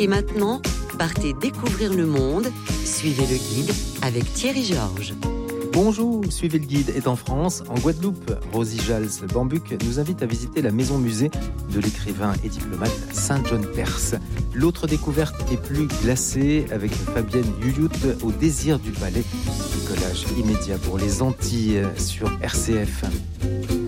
Et maintenant, partez découvrir le monde. Suivez le guide avec Thierry Georges. Bonjour, Suivez le guide est en France, en Guadeloupe. Rosie Jals-Bambuc nous invite à visiter la maison-musée de l'écrivain et diplomate Saint John Perse. L'autre découverte est plus glacée avec Fabienne Yuyut au désir du palais. Décollage immédiat pour les Antilles sur RCF.